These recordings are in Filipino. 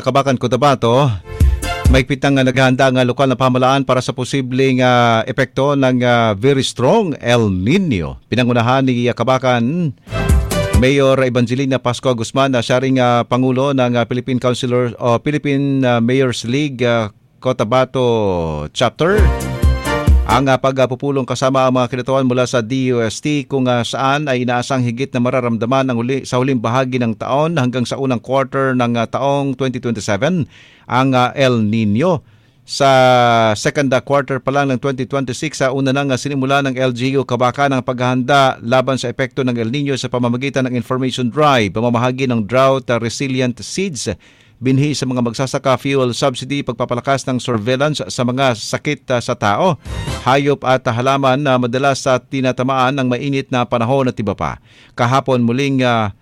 Kabakan, Cotabato. Mahigpit ang naghahanda ang lokal na pamahalaan para sa posibleng epekto ng very strong El Nino. Pinangunahan ni Kabakan Mayor Evangelina Pascua Guzman na siya ring Pangulo ng Philippine Mayors League Cotabato Chapter. Ang pagpupulong kasama ang mga kinatawan mula sa DOST kung saan ay inaasang higit na mararamdaman sa huling bahagi ng taon hanggang sa unang quarter ng taong 2027 ang El Nino. Sa second quarter pa lang ng 2026, una nang sinimula ng LGU Kabakan ang paghahanda laban sa epekto ng El Nino sa pamamagitan ng information drive, pamamahagi ng drought resilient seeds, binhi sa mga magsasaka, fuel subsidy, pagpapalakas ng surveillance sa mga sakit sa tao, hayop at halaman na madalas tinatamaan ng mainit na panahon at iba pa. Kahapon muling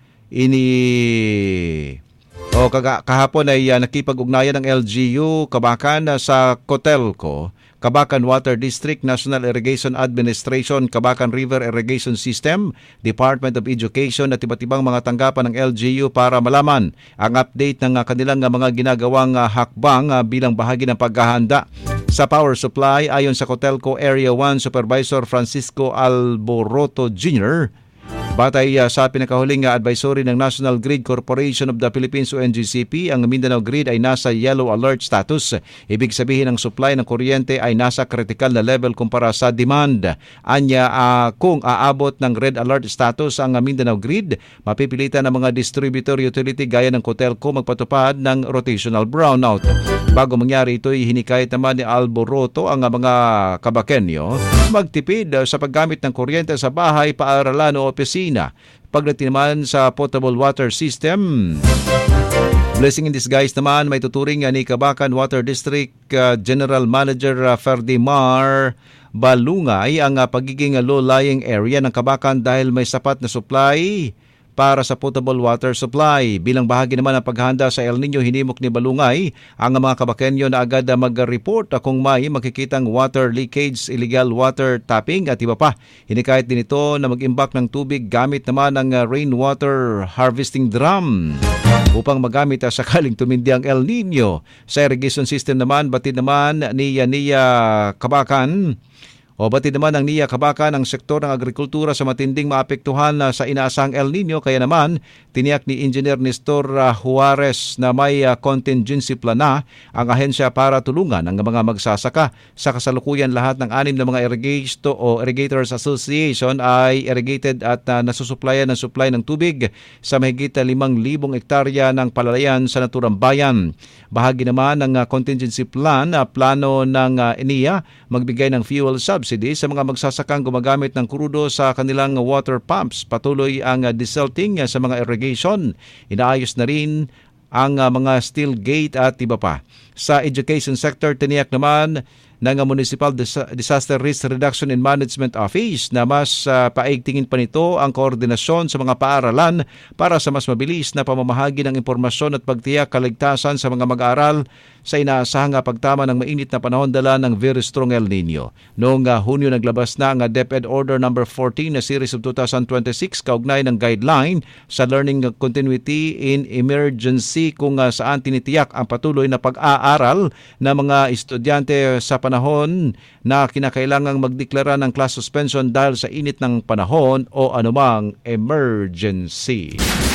kahapon ay nakipag-ugnayan ng LGU Kabakan sa Cotelco, Kabakan Water District, National Irrigation Administration, Kabakan River Irrigation System, Department of Education at iba't ibang mga tanggapan ng LGU para malaman ang update ng kanilang mga ginagawang hakbang bilang bahagi ng paghahanda sa power supply. Ayon sa Cotelco Area 1 Supervisor Francisco Alboroto Jr., batay sa pinakahuling advisory ng National Grid Corporation of the Philippines o NGCP, ang Mindanao Grid ay nasa yellow alert status. Ibig sabihin ang supply ng kuryente ay nasa critical na level kumpara sa demand. Anya, kung aabot ng red alert status ang Mindanao Grid, mapipilitan ng mga distributor utility gaya ng Cotelco magpatupad ng rotational brownout. Bago mangyari ito, hinikayat naman ni Alboroto ang mga Kabakenyo magtipid sa paggamit ng kuryente sa bahay, paaralan o opisina. Pagdating naman sa potable water system, blessing in disguise naman may tuturing ni Kabakan Water District General Manager Ferdimar Balungay ang pagiging low-lying area ng Kabakan dahil may sapat na supply para sa potable water supply. Bilang bahagi naman ng paghahanda sa El Nino, hinimok ni Balungay ang mga Kabakenyo na agad mag-report kung may makikitang water leakage, illegal water tapping at iba pa. Hinikayat din ito na mag-imbak ng tubig gamit naman ng rainwater harvesting drum upang magamit sakaling tumindi ang El Nino. Sa irrigation system naman, batid naman ni Kabakan ng NIA Kabakan ang sektor ng agrikultura sa matinding maapektuhan sa inaasang El Nino, kaya naman tiniyak ni Engineer Nestor Juarez na may contingency plan na ang ahensya para tulungan ang mga magsasaka. Sa kasalukuyan, lahat ng 6 na mga Irrigators Association ay irrigated at nasusupplyan ng supply ng tubig sa mahigit 5,000 hektarya ng palalayan sa naturang bayan. Bahagi naman ng contingency plan, plano ng NIA magbigay ng fuel subsidy sa mga magsasakang gumagamit ng krudo sa kanilang water pumps. Patuloy ang desalting sa mga irrigation. Inaayos na rin ang mga steel gate at iba pa. Sa education sector, tiniyak naman ng Municipal Disaster Risk Reduction and Management Office na mas paigtingin pa nito ang koordinasyon sa mga paaralan para sa mas mabilis na pamamahagi ng impormasyon at pagtiyak kaligtasan sa mga mag-aaral sa inaasahang pagtama ng mainit na panahon dala ng very strong El Nino. Noong Hunyo, naglabas na ang DepEd Order No. 14 na Series of 2026 kaugnay ng guideline sa learning continuity in emergency kung saan tinitiyak ang patuloy na pag-aaral ng mga estudyante sa panahon na kinakailangang magdeklara ng class suspension dahil sa init ng panahon o anumang emergency.